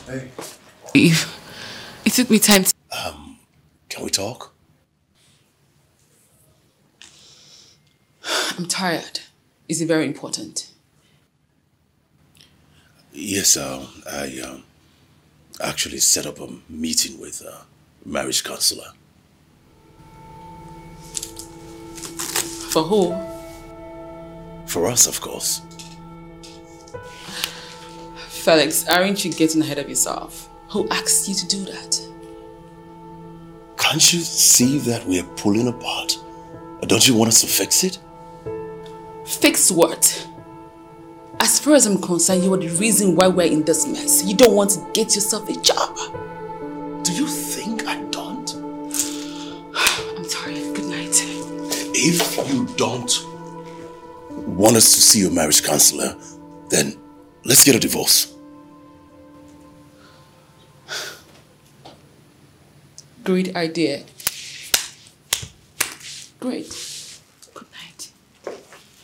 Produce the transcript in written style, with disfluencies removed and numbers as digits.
Hey. It took me time to... Can we talk? I'm tired. Is it very important? Yes, I actually set up a meeting with marriage counselor. For who? For us, of course. Felix, aren't you getting ahead of yourself? Who asked you to do that? Can't you see that we are pulling apart? Don't you want us to fix it? Fix what? As far as I'm concerned, you are the reason why we're in this mess. You don't want to get yourself a job. Do you think I don't? I'm tired. Good night. If you don't want us to see your marriage counselor, then let's get a divorce. Great idea. Great.